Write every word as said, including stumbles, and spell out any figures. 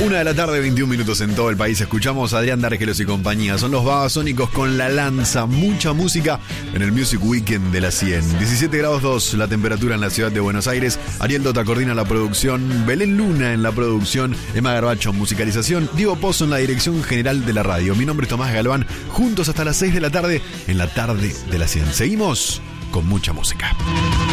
Una de la tarde, veintiún minutos en todo el país. Escuchamos a Adrián Dargelos y compañía. Son los Babasónicos con La Lanza. Mucha música en el Music Weekend de la cien. diecisiete grados dos la temperatura en la ciudad de Buenos Aires. Ariel Dota coordina la producción. Belén Luna en la producción. Emma Garbacho en musicalización. Diego Pozo en la dirección general de la radio. Mi nombre es Tomás Galván. Juntos hasta las seis de la tarde en la tarde de la cien. Seguimos con mucha música.